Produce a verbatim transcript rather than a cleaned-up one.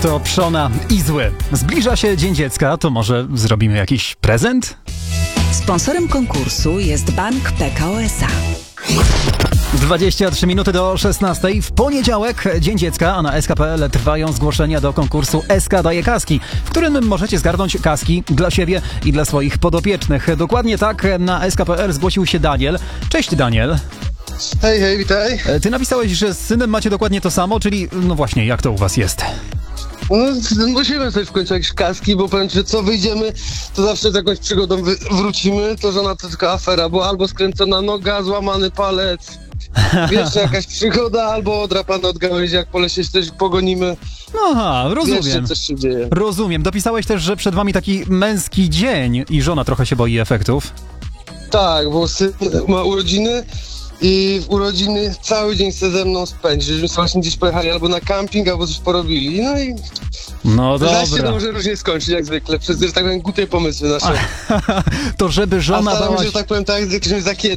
To Pszona i Zły. Zbliża się Dzień Dziecka, to może zrobimy jakiś prezent? Sponsorem konkursu jest Bank P K O S A. dwadzieścia trzy minuty do szesnastej. W poniedziałek Dzień Dziecka, a na S K kropka P L trwają zgłoszenia do konkursu S K daje kaski, w którym możecie zgarnąć kaski dla siebie i dla swoich podopiecznych. Dokładnie tak na S K kropka P L zgłosił się Daniel. Cześć Daniel. Hej, hej, witaj. Ty napisałeś, że z synem macie dokładnie to samo, czyli no właśnie, jak to u was jest? No, musimy sobie w końcu jakieś kaski, bo powiem ci, że co wyjdziemy, to zawsze z jakąś przygodą wy- wrócimy. To żona to tylko afera, bo albo skręcona noga, złamany palec, jeszcze jakaś przygoda, albo odrapane od gałęzi, jak po lesie się też pogonimy. Aha, rozumiem. Jeszcze coś się dzieje. Rozumiem. Dopisałeś też, że przed wami taki męski dzień i żona trochę się boi efektów. Tak, bo syn ma urodziny i w urodziny cały dzień chce ze mną spędzić, żebyśmy sobie właśnie gdzieś pojechali albo na camping, albo coś porobili. No i No zaś się dobra. to może różnie skończyć, jak zwykle, przez że tak powiem głupie pomysły nasze. To żeby A żona staramy bała się, się... że tak powiem, tak, jak żeśmy za